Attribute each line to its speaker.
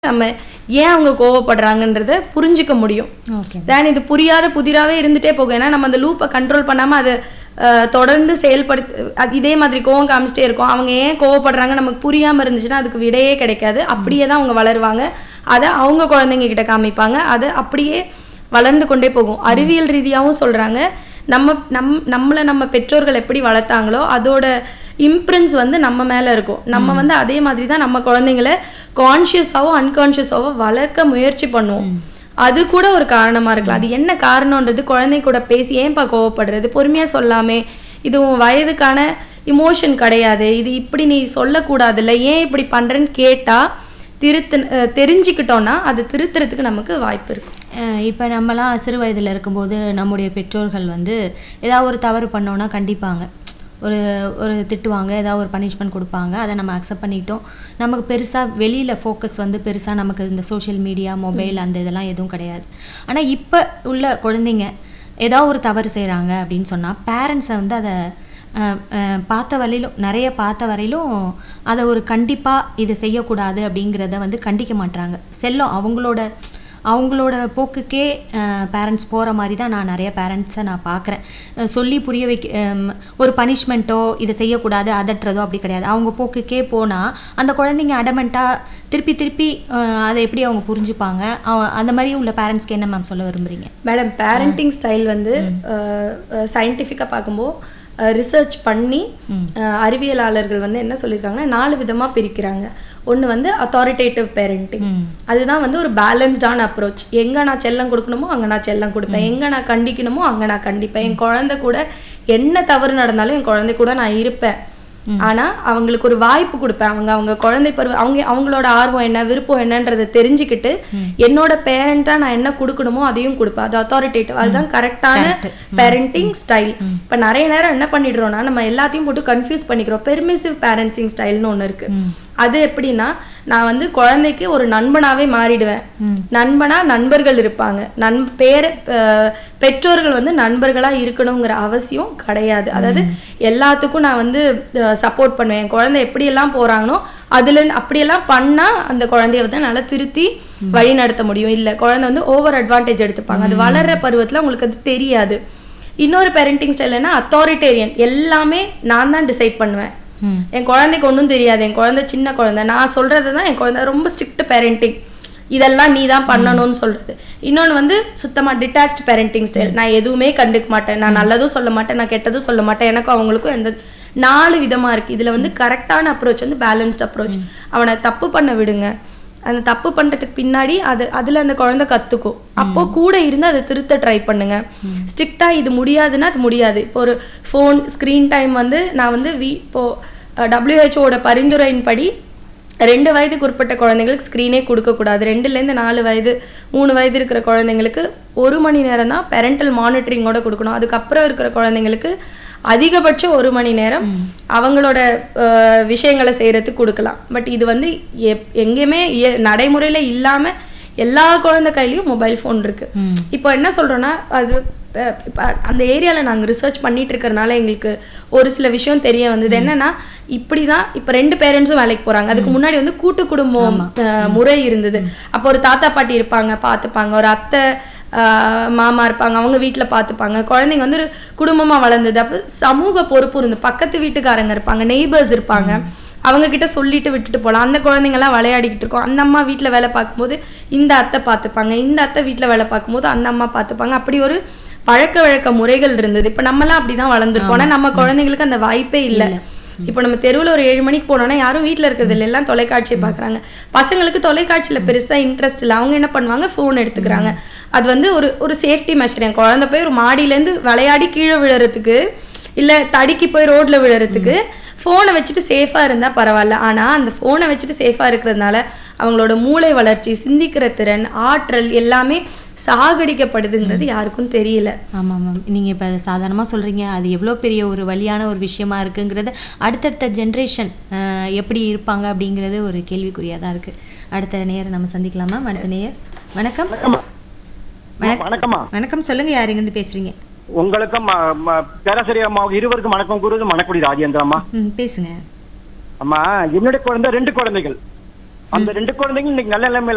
Speaker 1: நம்ம ஏன் அவங்க கோவப்படுறாங்கன்றத புரிஞ்சுக்க முடியும்.
Speaker 2: ஓகே.
Speaker 1: தென் இது புரியாத புதிராவே இருந்துட்டே போகும். ஏன்னா நம்ம அந்த லூப்பை கண்ட்ரோல் பண்ணாம அதை தொடர்ந்து செயல்படுத்த இதே மாதிரி கோவம் காமிச்சிட்டே இருக்கும். அவங்க ஏன் கோவப்படுறாங்க நமக்கு புரியாம இருந்துச்சுன்னா அதுக்கு விடையே கிடைக்காது. அப்படியே தான் அவங்க வளருவாங்க. அதை அவங்க குழந்தைங்க கிட்ட காமிப்பாங்க. அதை அப்படியே வளர்ந்து கொண்டே போகும். அறிவியல் ரீதியாகவும் சொல்றாங்க, நம்மளை நம்ம பெற்றோர்கள் எப்படி வளர்த்தாங்களோ அதோட இம்ப்ரின்ஸ் வந்து நம்ம மேல இருக்கும். நம்ம வந்து அதே மாதிரி தான் நம்ம குழந்தைங்களை கான்ஷியஸாவோ அன்கான்ஷியஸாவோ வளர்க்க முயற்சி பண்ணுவோம். அது கூட ஒரு காரணமா இருக்கலாம். அது என்ன காரணம்ன்றது குழந்தை கூட பேசி ஏன்பா கோவப்படுறது, பொறுமையா சொல்லாமே, இது உன் வயதுக்கான இமோஷன் கிடையாது, இது இப்படி நீ சொல்லக்கூடாதுல்ல, ஏன் இப்படி பண்றேன்னு கேட்டா தெரிஞ்சுக்கிட்டோம்னா அது திருத்துறதுக்கு நமக்கு வாய்ப்பு இருக்கும்.
Speaker 2: இப்போ நம்மலாம் சிறு வயதில் இருக்கும்போது நம்முடைய பெற்றோர்கள் வந்து ஏதாவது ஒரு தவறு பண்ணோன்னா கண்டிப்பாங்க, ஒரு திட்டுவாங்க, ஏதாவது ஒரு பனிஷ்மெண்ட் கொடுப்பாங்க. அதை நம்ம அக்செப்ட் பண்ணிட்டோம். நமக்கு பெருசாக வெளியில் ஃபோக்கஸ் வந்து பெருசாக நமக்கு இந்த சோஷியல் மீடியா, மொபைல் அந்த இதெல்லாம் எதுவும் கிடையாது. ஆனால் இப்போ உள்ள குழந்தைங்க ஏதாவது ஒரு தவறு செய்கிறாங்க அப்படின்னு சொன்னால் பேரண்ட்ஸை வந்து அதை நிறைய பார்த்த வரையிலும் அதை ஒரு கண்டிப்பாக இதை செய்யக்கூடாது அப்படிங்கிறத வந்து கண்டிக்க மாட்டாங்க. செல்லம் அவங்களோட போக்குக்கே பேரண்ட்ஸ் போகிற மாதிரி தான் நான் நிறைய பேரண்ட்ஸை நான் பார்க்குறேன். சொல்லி புரிய ஒரு பனிஷ்மெண்ட்டோ இதை செய்யக்கூடாது அதட்டுறதோ அப்படி கிடையாது. அவங்க போக்குக்கே போனால் அந்த குழந்தைங்க அடமெண்ட்டாக திருப்பி அதை எப்படி அவங்க புரிஞ்சுப்பாங்க? அந்த மாதிரி உள்ள பேரண்ட்ஸ்க்கு என்ன மேம் சொல்ல விரும்புகிறீங்க?
Speaker 1: மேடம், பேரண்டிங் ஸ்டைல் வந்து சயின்டிஃபிக்காக பார்க்கும்போது ரிசர்ச் பண்ணி அறிவியலாளர்கள் வந்து என்ன சொல்லியிருக்காங்கன்னா 4 விதமாக பிரிக்கிறாங்க. ஒன்று வந்து அத்தாரிட்டேட்டிவ் பேரண்டிங். அதுதான் வந்து ஒரு பேலன்ஸ்டான அப்ரோச். எங்கே நான் செல்லம் கொடுக்கணுமோ அங்கே நான் செல்லம் கொடுப்பேன், எங்கே நான் கண்டிக்கணுமோ அங்கே நான் கண்டிப்பேன். என் குழந்தை கூட என்ன தவறு நடந்தாலும் என் குழந்தை கூட நான் இருப்பேன். ஆனா அவங்களுக்கு ஒரு வாய்ப்பு கொடுப்பேன். அவங்க குழந்தை பருவம் அவங்களோட ஆர்வம் என்ன, விருப்பம் என்னன்றதை தெரிஞ்சுக்கிட்டு என்னோட பேரண்டா நான் என்ன கொடுக்கணுமோ அதையும் கொடுப்பேன். அது அத்தாரிட்டேட்டிவ். அதுதான் கரெக்டான பேரண்டிங் ஸ்டைல். இப்ப நிறைய நேரம் என்ன பண்ணிடுறோம்னா நம்ம எல்லாத்தையும் போட்டு கன்ஃபியூஸ் பண்ணிக்கிறோம். பெர்மிசிவ் பேரண்டிங் ஸ்டைல்னு ஒண்ணு இருக்கு. அது எப்படின்னா, நான் வந்து குழந்தைக்கு ஒரு நண்பனாவே மாறிடுவேன். நண்பனா நண்பர்கள் இருப்பாங்க. பெற்றோர்கள் வந்து நண்பர்களா இருக்கணுங்கிற அவசியம் கிடையாது. அதாவது எல்லாத்துக்கும் நான் வந்து சப்போர்ட் பண்ணுவேன். என் குழந்தை எப்படி எல்லாம் போறாங்களோ அதுல இருந்து அப்படியெல்லாம் பண்ணா அந்த குழந்தைய வந்து நல்லா திருத்தி வழி நடத்த முடியும். இல்ல குழந்தை வந்து ஓவர் அட்வான்டேஜ் எடுத்துப்பாங்க. அது வளர்ற பருவத்துல உங்களுக்கு அது தெரியாது. இன்னொரு பேரண்டிங் ஸ்டைல் என்ன, அத்தாரிட்டேரியன். எல்லாமே நான் தான் டிசைட் பண்ணுவேன். என் குழந்தைக்கு ஒன்றும் தெரியாது, என் குழந்தை சின்ன குழந்தை, நான் சொல்றதுதான் என் குழந்தை. ரொம்ப ஸ்ட்ரிக்ட் பேரண்டிங். இதெல்லாம் நீ தான் பண்ணணும்னு சொல்றது. இன்னொன்று வந்து சுத்தமா டிட்டாச்ட் பேரண்டிங் ஸ்டைல். நான் எதுவுமே கண்டுக்க மாட்டேன், நான் நல்லதும் சொல்ல மாட்டேன், நான் கெட்டதும் சொல்ல மாட்டேன், எனக்கும் அவங்களுக்கும் எந்த 4 விதமா இருக்கு. இதுல வந்து கரெக்டான அப்ரோச் வந்து பேலன்ஸ்ட் அப்ரோச். அவனை தப்பு பண்ண விடுங்க. அந்த தப்பு பண்றதுக்கு பின்னாடி அதுல அந்த குழந்தை கத்துக்கும். அப்போ கூட இருந்து அதை திருத்த ட்ரை பண்ணுங்க. ஸ்ட்ரிக்டா இது முடியாதுன்னா அது முடியாது. இப்போ ஒரு ஃபோன் ஸ்கிரீன் டைம் வந்து நான் வந்து இப்போ WHO பரிந்துரையின்படி 2 வயதுக்கு உட்பட்ட குழந்தைங்களுக்கு ஸ்க்ரீனே கொடுக்கக்கூடாது. 2லேருந்து 4 வயது 3 வயது இருக்கிற குழந்தைங்களுக்கு 1 மணி நேரம் தான் பேரண்டல் மானிட்டரிங்கோட கொடுக்கணும். அதுக்கப்புறம் இருக்கிற குழந்தைங்களுக்கு அதிகபட்சம் 1 மணி நேரம் அவங்களோட விஷயங்களை செய்யறதுக்கு கொடுக்கலாம். பட் இது வந்து எங்கேயுமே நடைமுறையில இல்லாம எல்லா குழந்தை கையிலயும் மொபைல் ஃபோன் இருக்கு. இப்போ என்ன சொல்றோம்னா, அது அந்த ஏரியால நாங்க ரிசர்ச் பண்ணிட்டு இருக்கறனால எங்களுக்கு ஒரு சில விஷயம் தெரிய வந்தது. என்னன்னா, இப்படிதான் இப்ப 2 பேரண்ட்ஸும் வேலைக்கு போறாங்க. அதுக்கு முன்னாடி வந்து கூட்டு குடும்பம் முறை இருந்தது. அப்போ ஒரு தாத்தா பாட்டி இருப்பாங்க, பாத்துப்பாங்க. ஒரு அத்தை மாமா இருப்பாங்க, அவங்க வீட்டுல பாத்துப்பாங்க. குழந்தைங்க வந்து ஒரு குடும்பமா வளர்ந்தது. அப்ப சமூக பொறுப்பு இருந்து பக்கத்து வீட்டுக்காரங்க இருப்பாங்க, நெய்பர்ஸ் இருப்பாங்க, அவங்க கிட்ட சொல்லிட்டு விட்டுட்டு போகலாம். அந்த குழந்தைங்க எல்லாம் விளையாடிக்கிட்டு இருக்கோம். அந்த அம்மா வீட்டுல வேலை பார்க்கும்போது இந்த அத்தை பார்த்துப்பாங்க, இந்த அத்தை வீட்டுல வேலை பார்க்கும்போது அந்த அம்மா பார்த்துப்பாங்க. அப்படி ஒரு பழக்க வழக்க முறைகள் இருந்தது. இப்ப நம்மளாம் அப்படிதான் வளர்ந்துருப்போம். ஆனா நம்ம குழந்தைங்களுக்கு அந்த வாய்ப்பே இல்லை. இப்போ நம்ம தெருவில் ஒரு 7 மணிக்கு போனோம்னா யாரும் வீட்டில் இருக்கிறது இல்லை, எல்லாம் தொலைக்காட்சியை பார்க்குறாங்க. பசங்களுக்கு தொலைக்காட்சியில் பெருசாக இன்ட்ரெஸ்ட் இல்லை. அவங்க என்ன பண்ணுவாங்க, ஃபோன் எடுத்துக்கிறாங்க. அது வந்து ஒரு சேஃப்டி மெஷர். என் குழந்தை போய் ஒரு மாடியிலேருந்து விளையாடி கீழே விழுறதுக்கு, இல்லை தடுக்கி போய் ரோட்டில் விழுறதுக்கு ஃபோனை வச்சுட்டு சேஃபாக இருந்தால் பரவாயில்ல. ஆனால் அந்த ஃபோனை வச்சுட்டு சேஃபாக இருக்கிறதுனால அவங்களோட மூளை வளர்ச்சி, சிந்திக்கிற திறன், ஆற்றல் எல்லாமே சாகடிக்கப்படுதுங்கிறது யாருக்கும் தெரியல.
Speaker 2: ஆமாம் மேம், நீங்கள் இப்போ சாதாரணமாக சொல்கிறீங்க. அது எவ்வளோ பெரிய ஒரு வலியான ஒரு விஷயமா இருக்குங்கிறது அடுத்தடுத்த ஜென்ரேஷன் எப்படி இருப்பாங்க அப்படிங்கிறது ஒரு கேள்விக்குறியாக தான் இருக்குது. அடுத்த நேரம் நம்ம சந்திக்கலாம் மேம். அடுத்த நேயர் வணக்கம். வணக்கம், சொல்லுங்கள், யார் எங்கேருந்து பேசுகிறீங்க?
Speaker 3: உங்களுக்கும் பேராசிரியர் அம்மா இருவருக்கும் வணக்கம் கூறுவது மணக்குடி ராஜேந்திரம்மா.
Speaker 2: பேசுங்க
Speaker 3: அம்மா. என்னுடைய குழந்தை 2 குழந்தைகள். அந்த 2 குழந்தைங்க இன்னைக்கு நல்ல நிலைமையில